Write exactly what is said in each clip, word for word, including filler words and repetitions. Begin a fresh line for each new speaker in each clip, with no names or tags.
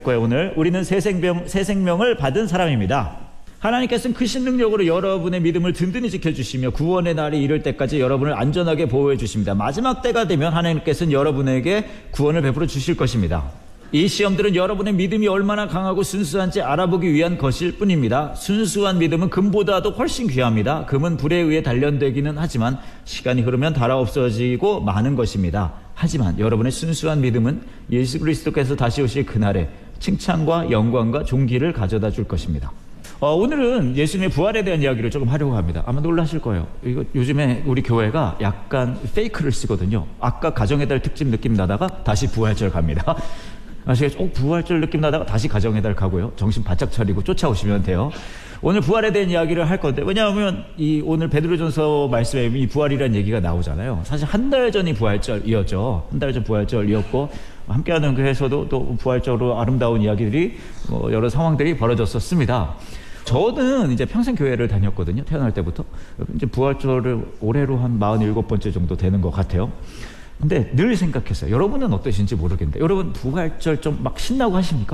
오늘 우리는 새 생명, 새 생명을 받은 사람입니다. 하나님께서는 크신 능력으로 여러분의 믿음을 든든히 지켜주시며 구원의 날이 이를 때까지 여러분을 안전하게 보호해 주십니다. 마지막 때가 되면 하나님께서는 여러분에게 구원을 베풀어 주실 것입니다. 이 시험들은 여러분의 믿음이 얼마나 강하고 순수한지 알아보기 위한 것일 뿐입니다. 순수한 믿음은 금보다도 훨씬 귀합니다. 금은 불에 의해 단련되기는 하지만 시간이 흐르면 닳아 없어지고 마는 것입니다. 하지만 여러분의 순수한 믿음은 예수 그리스도께서 다시 오실 그날에 칭찬과 영광과 존귀를 가져다 줄 것입니다. 어, 오늘은 예수님의 부활에 대한 이야기를 조금 하려고 합니다. 아마 놀라실 거예요. 이거 요즘에 우리 교회가 약간 페이크를 쓰거든요. 아까 가정의 달 특집 느낌 나다가 다시 부활절 갑니다. 아시겠죠? 어, 부활절 느낌 나다가 다시 가정의 달 가고요. 정신 바짝 차리고 쫓아오시면 돼요. 오늘 부활에 대한 이야기를 할 건데, 왜냐하면 이 오늘 베드로전서 말씀에 이 부활이라는 얘기가 나오잖아요. 사실 한 달 전이 부활절이었죠. 한 달 전 부활절이었고 함께하는 교회에서도 또 부활절로 아름다운 이야기들이 뭐 여러 상황들이 벌어졌었습니다. 저는 이제 평생 교회를 다녔거든요. 태어날 때부터. 이제 부활절을 올해로 한 마흔일곱 번째 정도 되는 것 같아요. 근데 늘 생각했어요. 여러분은 어떠신지 모르겠는데 여러분 부활절 좀 막 신나고 하십니까?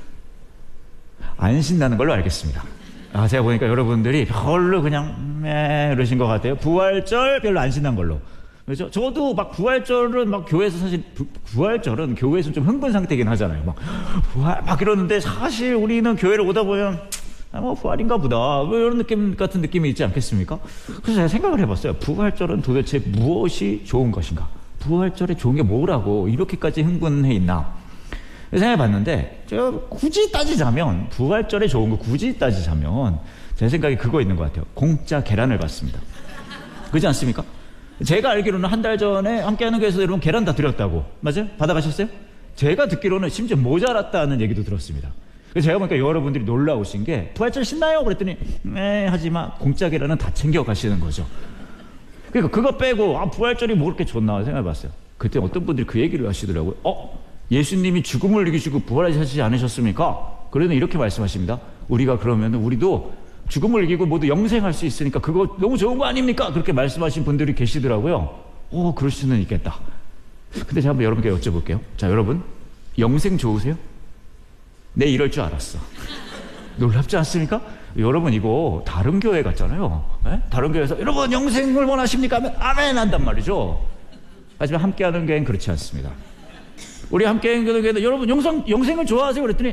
안 신나는 걸로 알겠습니다. 아, 제가 보니까 여러분들이 별로 그냥 매 이러신 것 같아요. 부활절 별로 안 신난 걸로. 그렇죠? 저도 막 부활절은 막 교회에서 사실 부, 부활절은 교회에서 좀 흥분 상태이긴 하잖아요. 막 부활 막 이러는데 사실 우리는 교회를 오다 보면 아, 뭐 부활인가 보다 뭐 이런 느낌 같은 느낌이 있지 않겠습니까? 그래서 제가 생각을 해봤어요. 부활절은 도대체 무엇이 좋은 것인가? 부활절에 좋은 게 뭐라고 이렇게까지 흥분해 있나? 생각해봤는데 제가 굳이 따지자면 부활절에 좋은 거 굳이 따지자면 제 생각에 그거 있는 것 같아요. 공짜 계란을 받습니다. 그렇지 않습니까? 제가 알기로는 한 달 전에 함께하는 교회에서 여러분 계란 다 드렸다고. 맞아요? 받아가셨어요? 제가 듣기로는 심지어 모자랐다는 얘기도 들었습니다. 그래서 제가 보니까 여러분들이 놀라우신 게 부활절 신나요? 그랬더니 네 하지만 공짜 계란은 다 챙겨가시는 거죠. 그러니까 그거 빼고 아 부활절이 뭐 그렇게 좋나 생각해봤어요. 그때 어떤 분들이 그 얘기를 하시더라고요. 어? 예수님이 죽음을 이기시고 부활하시지 않으셨습니까? 그러면 이렇게 말씀하십니다. 우리가 그러면 우리도 죽음을 이기고 모두 영생할 수 있으니까 그거 너무 좋은 거 아닙니까? 그렇게 말씀하신 분들이 계시더라고요. 오, 그럴 수는 있겠다. 근데 제가 한번 여러분께 여쭤볼게요. 자, 여러분 영생 좋으세요? 네, 이럴 줄 알았어. 놀랍지 않습니까? 여러분 이거 다른 교회 같잖아요. 네? 다른 교회에서 여러분 영생을 원하십니까? 하면 아멘 한단 말이죠. 하지만 함께하는 교회는 그렇지 않습니다. 우리 함께하는 교회는 여러분 영생, 영생을 좋아하세요? 그랬더니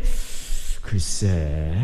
글쎄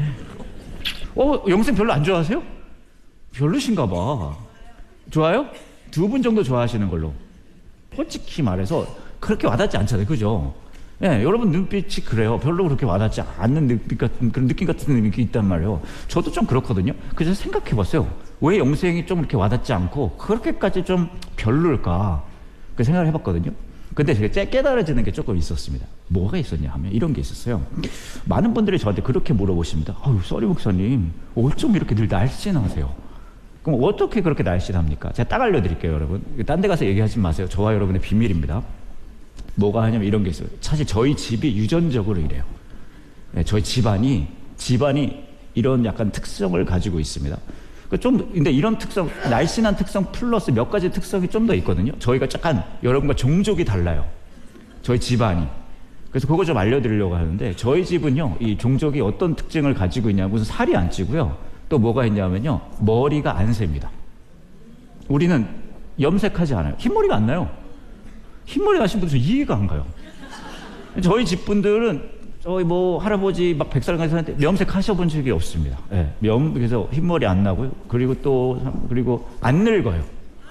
어 영생 별로 안 좋아하세요? 별로신가 봐. 좋아요? 두 분 정도 좋아하시는 걸로. 솔직히 말해서 그렇게 와닿지 않잖아요. 그죠? 예, 네, 여러분 눈빛이 그래요. 별로 그렇게 와닿지 않는 느낌 같은, 그런 느낌 같은 느낌이 있단 말이에요. 저도 좀 그렇거든요. 그래서 생각해 봤어요. 왜 영생이 좀 이렇게 와닿지 않고 그렇게까지 좀 별로일까? 그 생각을 해봤거든요. 근데 제가 깨달아지는 게 조금 있었습니다. 뭐가 있었냐 하면 이런 게 있었어요. 많은 분들이 저한테 그렇게 물어보십니다. 아유, 써리 목사님, 어쩜 이렇게 늘 날씬하세요? 그럼 어떻게 그렇게 날씬합니까? 제가 딱 알려드릴게요, 여러분. 딴 데 가서 얘기하지 마세요. 저와 여러분의 비밀입니다. 뭐가 하냐면 이런 게 있어요. 사실 저희 집이 유전적으로 이래요. 네, 저희 집안이, 집안이 이런 약간 특성을 가지고 있습니다. 좀, 근데 이런 특성, 날씬한 특성 플러스 몇 가지 특성이 좀 더 있거든요. 저희가 약간 여러분과 종족이 달라요. 저희 집안이. 그래서 그거 좀 알려드리려고 하는데, 저희 집은요, 이 종족이 어떤 특징을 가지고 있냐면, 무슨 살이 안 찌고요. 또 뭐가 있냐면요, 머리가 안 셉니다. 우리는 염색하지 않아요. 흰머리가 안 나요. 흰머리 나신 분들 이해가 안 가요. 저희 집분들은 저희 뭐 할아버지 막 백 살까지 사는데 염색 하셔본 적이 없습니다. 예, 면 그래서 흰머리 안 나고요. 그리고 또 그리고 안 늙어요.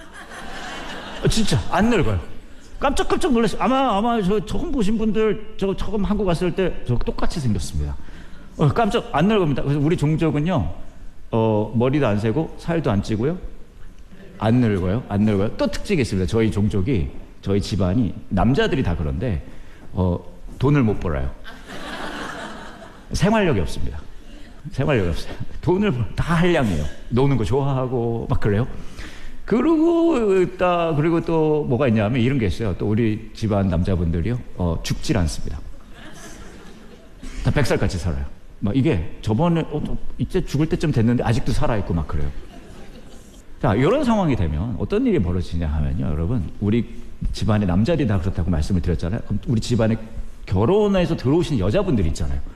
진짜 안 늙어요. 깜짝깜짝 놀랐어요. 아마 아마 저 처음 보신 분들 저 처음 한국 왔을 때 저 똑같이 생겼습니다. 어, 깜짝 안 늙습니다. 그래서 우리 종족은요, 어, 머리도 안 세고 살도 안 찌고요, 안 늙어요, 안 늙어요. 또 특징이 있습니다. 저희 종족이 저희 집안이 남자들이 다 그런데 어, 돈을 못 벌어요. 생활력이 없습니다. 생활력이 없어요. 돈을 다 한량이에요. 노는 거 좋아하고 막 그래요. 그리고 딱 그리고 또 뭐가 있냐면 이런 게 있어요. 또 우리 집안 남자분들이요, 어, 죽질 않습니다. 다 백 살까지 살아요. 막 이게 저번에 어, 이제 죽을 때쯤 됐는데 아직도 살아있고 막 그래요. 자, 이런 상황이 되면 어떤 일이 벌어지냐 하면요, 여러분, 우리 집안의 남자들이 다 그렇다고 말씀을 드렸잖아요. 그럼 우리 집안의 결혼해서 들어오시는 여자분들 있잖아요.